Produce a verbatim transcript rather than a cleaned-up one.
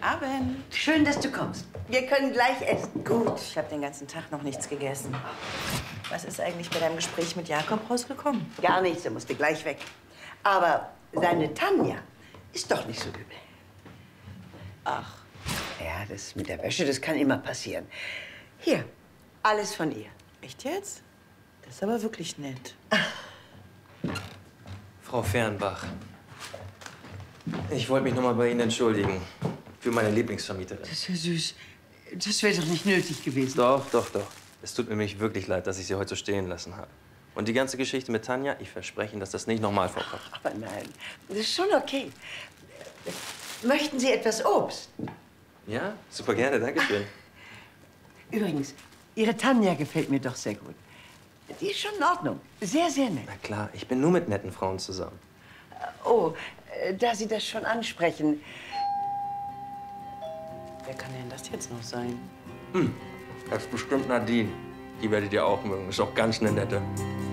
Abend. Schön, dass du kommst. Wir können gleich essen. Gut, ich habe den ganzen Tag noch nichts gegessen. Was ist eigentlich bei deinem Gespräch mit Jakob rausgekommen? Gar nichts, er musste gleich weg. Aber seine Tanja ist doch nicht so übel. Ach. Ja, das mit der Wäsche, das kann immer passieren. Hier, alles von ihr. Echt jetzt? Das ist aber wirklich nett. Frau Fernbach, ich wollte mich noch mal bei Ihnen entschuldigen. Für meine Lieblingsvermieterin. Das ist ja süß. Das wäre doch nicht nötig gewesen. Doch, doch, doch. Es tut mir nämlich wirklich leid, dass ich Sie heute so stehen lassen habe. Und die ganze Geschichte mit Tanja, ich verspreche Ihnen, dass das nicht nochmal vorkommt. Aber nein, das ist schon okay. Möchten Sie etwas Obst? Ja, super gerne, danke schön. Übrigens, Ihre Tanja gefällt mir doch sehr gut. Die ist schon in Ordnung. Sehr, sehr nett. Na klar, ich bin nur mit netten Frauen zusammen. Oh, äh, da Sie das schon ansprechen. Wer kann denn das jetzt noch sein? Hm, das ist bestimmt Nadine. Die werdet ihr auch mögen. Ist auch ganz eine nette.